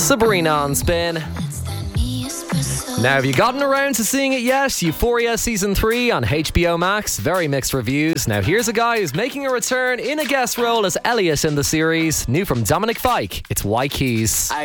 Sabrina on Spin. Now, have you gotten around to seeing it yet? Euphoria Season 3 on HBO Max. Very mixed reviews. Now, here's a guy who's making a return in a guest role as Elliot in the series. New from Dominic Fike. It's White Keys. I